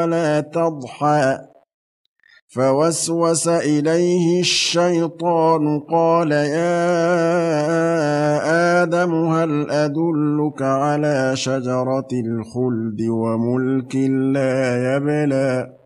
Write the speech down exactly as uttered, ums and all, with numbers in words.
ولا تضحى فوسوس إليه الشيطان قال يا آدم هل أدلك على شجرة الخلد وملك لا يبلى